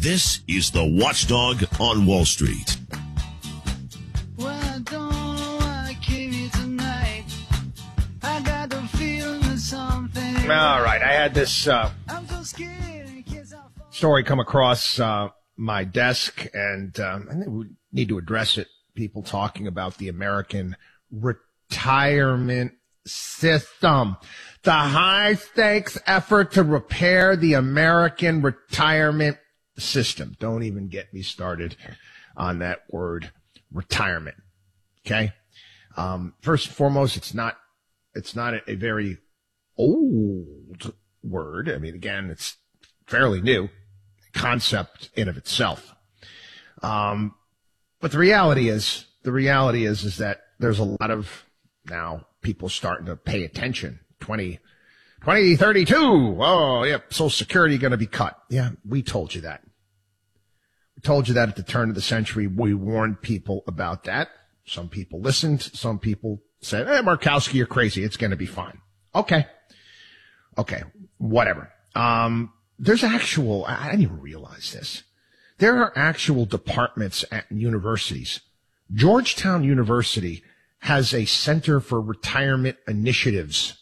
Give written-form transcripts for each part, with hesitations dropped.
This is the Watchdog on Wall Street. Well, I don't know why I came here tonight. I got the feeling that something. All right, I had this I'm so scared in case I fall. story come across my desk, and I think we need to address it. People talking about the American retirement system. The high-stakes effort to repair the American retirement system. Don't even get me started on that word, retirement. Okay? First and foremost, it's not a very old word. I mean, again, it's fairly new concept in of itself. But the reality is that there's a lot of now people starting to pay attention. 2032. Oh, yep. Social Security going to be cut. Yeah, we told you that. We told you that at the turn of the century. We warned people about that. Some people listened. Some people said, Markowski, you're crazy. It's going to be fine. Okay. Whatever. There's actual, I didn't even realize this. There are actual departments at universities. Georgetown University has a Center for Retirement Initiatives.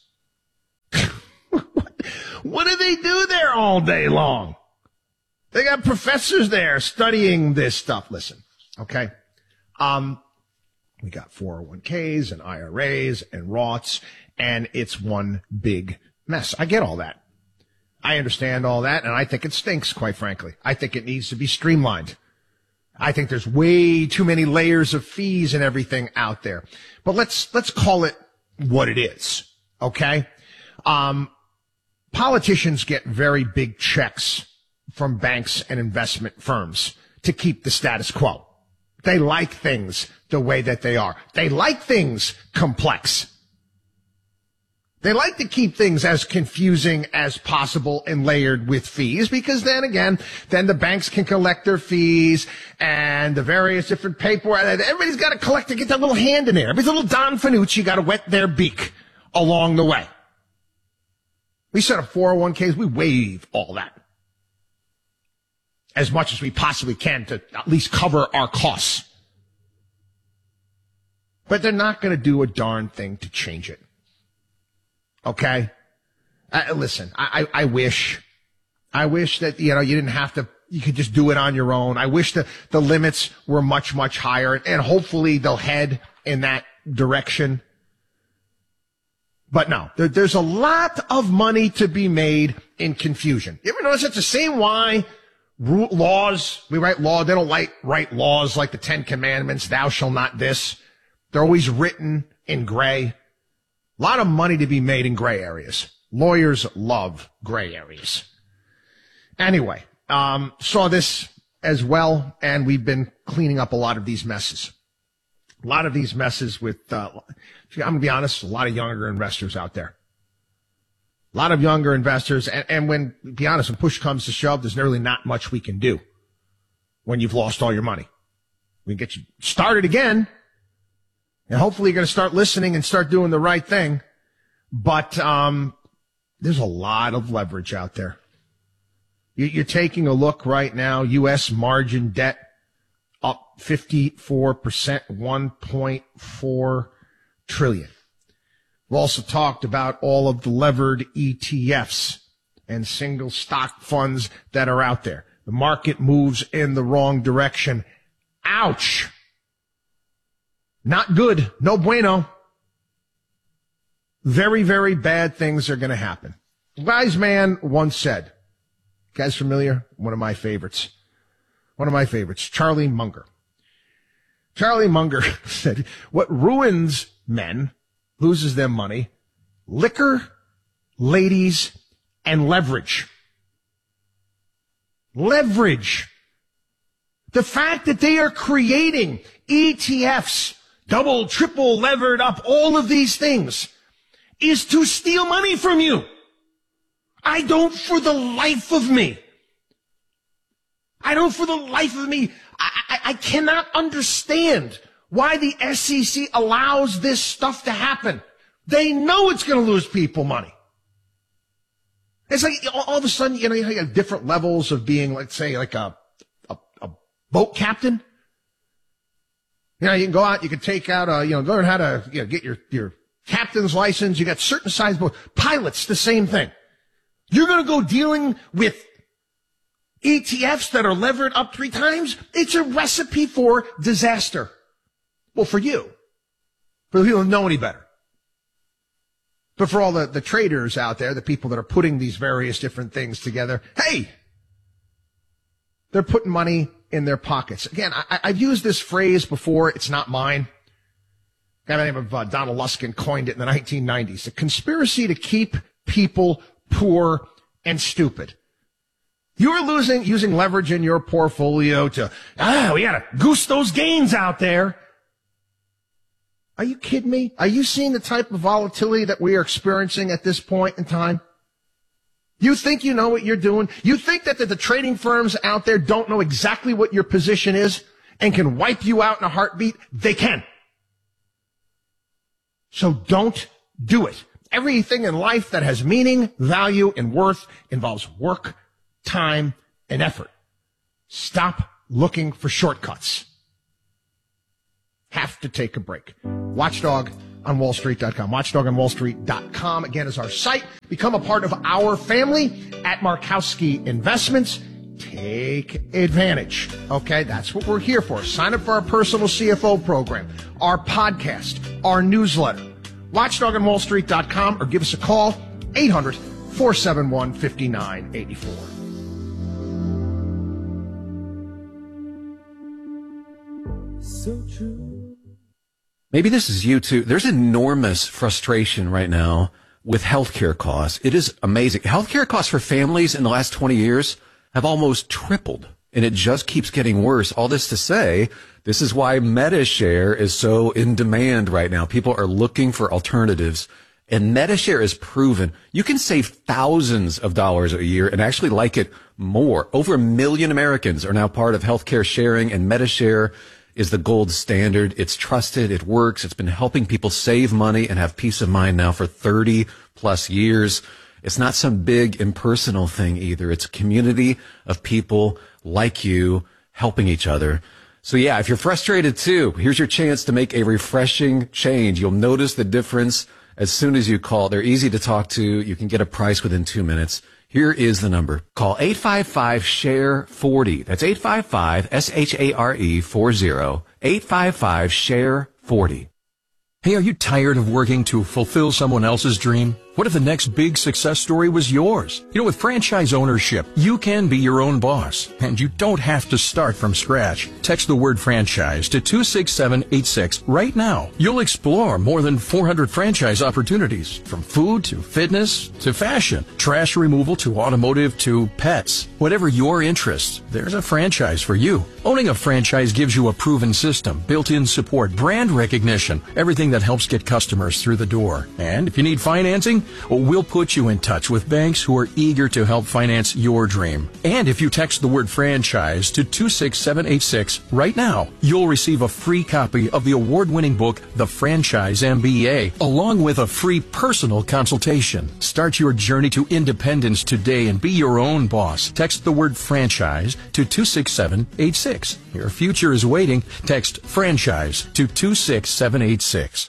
What do they do there all day long? They got professors there studying this stuff. Listen, okay? We got 401ks and IRAs and Roths, and it's one big mess. I get all that. I understand all that, and I think it stinks, quite frankly. I think it needs to be streamlined. I think there's way too many layers of fees and everything out there. But let's call it what it is, okay? Politicians get very big checks from banks and investment firms to keep the status quo. They like things the way that they are. They like things complex. They like to keep things as confusing as possible and layered with fees, because then the banks can collect their fees and the various different paperwork. Everybody's got to collect to get their little hand in there. Everybody's little Don Fanucci got to wet their beak along the way. We set up 401ks. We waive all that as much as we possibly can to at least cover our costs. But they're not going to do a darn thing to change it. Okay? Listen, I wish that, you didn't have to, you could just do it on your own. I wish that the limits were much, much higher, and hopefully they'll head in that direction. But no, there's a lot of money to be made in confusion. You ever notice it's the same why laws, we write law, they don't write laws like the Ten Commandments, thou shalt not this. They're always written in gray. A lot of money to be made in gray areas. Lawyers love gray areas. Anyway, saw this as well, and we've been cleaning up a lot of these messes. A lot of these messes with, I'm going to be honest, a lot of younger investors out there. A lot of younger investors, and when, be honest, when push comes to shove, there's really not much we can do when you've lost all your money. We can get you started again, and hopefully you're going to start listening and start doing the right thing. But there's a lot of leverage out there. You're taking a look right now, U.S. margin debt up 54%, 1.4 trillion. We've also talked about all of the levered ETFs and single stock funds that are out there. The market moves in the wrong direction. Ouch. Not good. No bueno. Very, very bad things are going to happen. Wise man once said, guys familiar? One of my favorites, Charlie Munger. Charlie Munger said, what ruins men, loses them money, liquor, ladies, and leverage. Leverage. The fact that they are creating ETFs, double, triple levered up, all of these things, is to steal money from you. I don't for the life of me, I cannot understand why the SEC allows this stuff to happen. They know it's going to lose people money. It's like all of a sudden, you have different levels of being, let's say, like a boat captain. You know, you can go out, you can take out, learn how to, get your captain's license. You got certain size boats. Pilots, the same thing. You're going to go dealing with ETFs that are levered up 3 times. It's a recipe for disaster. Well, for you. For the people who know any better. But for all the traders out there, the people that are putting these various different things together, hey, they're putting money in their pockets. Again, I've used this phrase before. It's not mine. A guy by the name of Donald Luskin coined it in the 1990s. A conspiracy to keep people poor and stupid. You're using leverage in your portfolio to, we gotta goose those gains out there. Are you kidding me? Are you seeing the type of volatility that we are experiencing at this point in time? You think you know what you're doing? You think that the trading firms out there don't know exactly what your position is and can wipe you out in a heartbeat? They can. So don't do it. Everything in life that has meaning, value, and worth involves work, time, and effort. Stop looking for shortcuts. Have to take a break. WatchdogOnWallStreet.com. WatchdogOnWallStreet.com, again, is our site. Become a part of our family at Markowski Investments. Take advantage. Okay, that's what we're here for. Sign up for our personal CFO program, our podcast, our newsletter. WatchdogOnWallStreet.com, or give us a call, 800-471-5984. So true. Maybe this is you too. There's enormous frustration right now with healthcare costs. It is amazing. Healthcare costs for families in the last 20 years have almost tripled, and it just keeps getting worse. All this to say, this is why MediShare is so in demand right now. People are looking for alternatives, and MediShare is proven. You can save thousands of dollars a year and actually like it more. Over 1 million Americans are now part of healthcare sharing, and MediShare is the gold standard. It's trusted. It works. It's been helping people save money and have peace of mind now for 30 plus years. It's not some big impersonal thing either. It's a community of people like you helping each other. So yeah, if you're frustrated too, here's your chance to make a refreshing change. You'll notice the difference as soon as you call. They're easy to talk to. You can get a price within 2 minutes. Here is the number. Call 855-SHARE-40. That's 855-SHARE-40. 855-SHARE-40. Hey, are you tired of working to fulfill someone else's dream? What if the next big success story was yours? You know, with franchise ownership, you can be your own boss, and you don't have to start from scratch. Text the word franchise to 26786 right now. You'll explore more than 400 franchise opportunities, from food to fitness to fashion, trash removal to automotive to pets. Whatever your interests, there's a franchise for you. Owning a franchise gives you a proven system, built-in support, brand recognition, everything that helps get customers through the door. And if you need financing, we'll put you in touch with banks who are eager to help finance your dream. And if you text the word franchise to 26786 right now, you'll receive a free copy of the award-winning book, The Franchise MBA, along with a free personal consultation. Start your journey to independence today and be your own boss. Text the word franchise to 26786. Your future is waiting. Text franchise to 26786.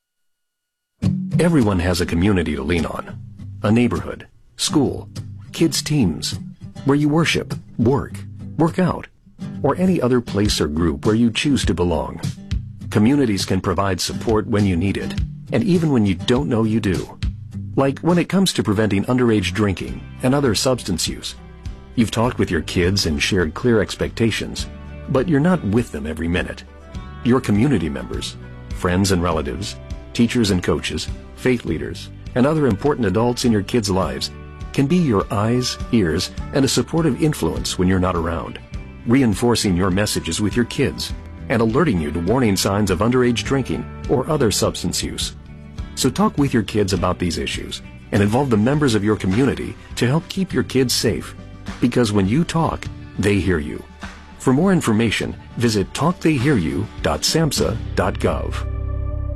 Everyone has a community to lean on. A neighborhood, school, kids' teams, where you worship, work out, or any other place or group where you choose to belong. Communities can provide support when you need it, and even when you don't know you do. Like when it comes to preventing underage drinking and other substance use. You've talked with your kids and shared clear expectations, but you're not with them every minute. Your community members, friends and relatives, teachers and coaches, faith leaders, and other important adults in your kids' lives can be your eyes, ears, and a supportive influence when you're not around, reinforcing your messages with your kids and alerting you to warning signs of underage drinking or other substance use. So talk with your kids about these issues and involve the members of your community to help keep your kids safe. Because when you talk, they hear you. For more information, visit talktheyhearyou.samhsa.gov.